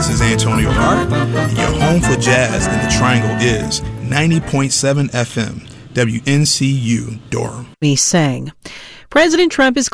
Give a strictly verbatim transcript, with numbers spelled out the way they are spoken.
This is Antonio Hart, and your home for jazz in the Triangle is ninety point seven F M, W N C U, Durham. Me sang. President Trump is